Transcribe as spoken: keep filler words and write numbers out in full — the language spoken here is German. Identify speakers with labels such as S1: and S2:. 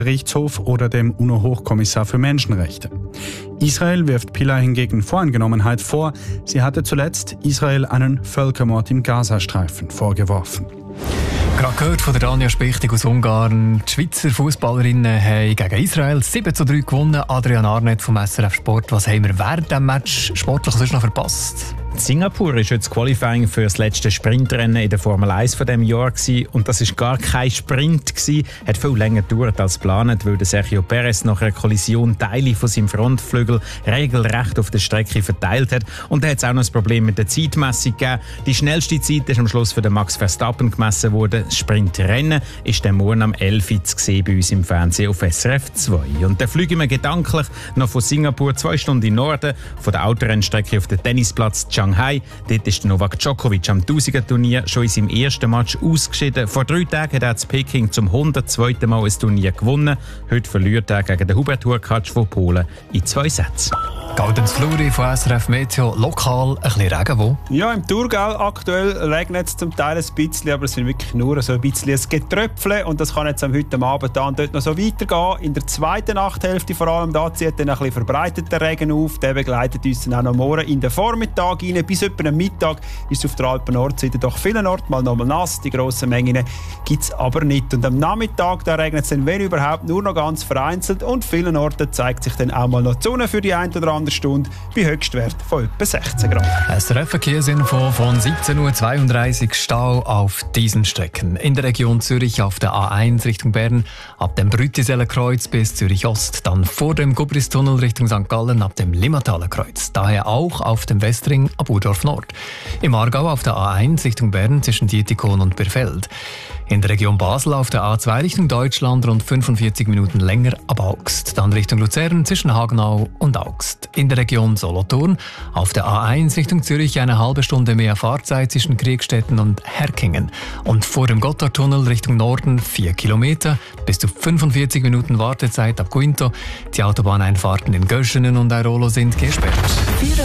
S1: Gerichtshof oder dem UNO-Hochkommissar für Menschenrechte. Israel wirft Pila hingegen Voreingenommenheit vor. Sie hatte zuletzt Israel einen Völkermord im Gazastreifen vorgeworfen.
S2: Gerade gehört von der Anja Spichtig aus Ungarn. Die Schweizer Fußballerinnen haben gegen Israel sieben zu drei gewonnen. Adrian Arnett vom S R F Sport. Was haben wir während diesem Match sportlich sonst noch verpasst?
S3: Singapur war heute das Qualifying für das letzte Sprintrennen in der Formel eins von diesem Jahr gewesen. Und das war gar kein Sprint gewesen. Hat viel länger gedauert als geplant, weil der Sergio Perez nach einer Kollision Teile von seinem Frontflügel regelrecht auf der Strecke verteilt hat. Und da hat es auch noch ein Problem mit der Zeitmessung gegeben. Die schnellste Zeit ist am Schluss für den Max Verstappen gemessen worden. Das Sprintrennen ist dann morgen am elf Uhr zu sehen bei uns im Fernsehen auf S R F zwei. Und dann fliegen wir gedanklich noch von Singapur zwei Stunden in Norden, von der Autorennstrecke auf den Tennisplatz Shanghai. Dort ist Novak Djokovic am Tausender-Turnier schon in seinem ersten Match ausgeschieden. Vor drei Tagen hat er in Peking zum hundertzweiten Mal ein Turnier gewonnen. Heute verliert er gegen den Hubert Hurkacz von Polen in zwei Sätzen.
S2: Gaudenz Fluri von S R F Meteo. Lokal ein bisschen Regen, wo?
S4: Ja, im Thurgau aktuell regnet es zum Teil ein bisschen, aber es sind wirklich nur so ein bisschen ein Getröpfle und das kann jetzt am heute Abend dann dort noch so weitergehen. In der zweiten Nachthälfte vor allem, da zieht dann ein bisschen verbreiteter Regen auf. Der begleitet uns dann auch noch morgen in den Vormittag rein. Bis etwa am Mittag ist es auf der Alpen-Nordseite doch vielen Orten mal nochmal nass. Die grossen Mengen gibt es aber nicht. Und am Nachmittag da regnet es dann, wenn überhaupt, nur noch ganz vereinzelt und vielen Orten zeigt sich dann auch mal noch die Sonne für die ein oder andere Stunde bei Höchstwert von etwa sechzehn Grad.
S2: S R F-Verkehrsinfo von siebzehn Uhr zweiunddreißig. Stau auf diesen Strecken. In der Region Zürich auf der A eins Richtung Bern ab dem Brütiseler Kreuz bis Zürich Ost. Dann vor dem Gubristunnel Richtung Sankt Gallen ab dem Limmataler Kreuz. Daher auch auf dem Westring ab Urdorf Nord. Im Aargau auf der A eins Richtung Bern zwischen Dietikon und Birfeld. In der Region Basel auf der A zwei Richtung Deutschland rund fünfundvierzig Minuten länger ab Augst. Dann Richtung Luzern zwischen Hagenau und Augst. In der Region Solothurn auf der A eins Richtung Zürich eine halbe Stunde mehr Fahrzeit zwischen Kriegstetten und Herkingen. Und vor dem Gotthardtunnel Richtung Norden vier Kilometer bis zu fünfundvierzig Minuten Wartezeit ab Quinto. Die Autobahneinfahrten in Göschenen und Airolo sind gesperrt.